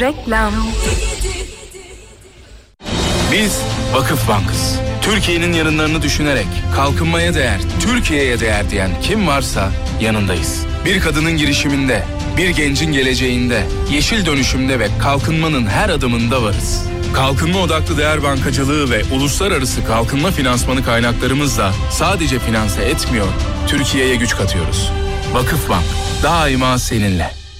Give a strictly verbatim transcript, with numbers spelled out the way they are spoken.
Reklam. Biz Vakıfbank'ız. Türkiye'nin yarınlarını düşünerek kalkınmaya değer, Türkiye'ye değer diyen kim varsa yanındayız. Bir kadının girişiminde, bir gencin geleceğinde, yeşil dönüşümde ve kalkınmanın her adımında varız. Kalkınma odaklı değer bankacılığı ve uluslararası kalkınma finansmanı kaynaklarımızla sadece finanse etmiyor, Türkiye'ye güç katıyoruz. Vakıfbank, daima seninle.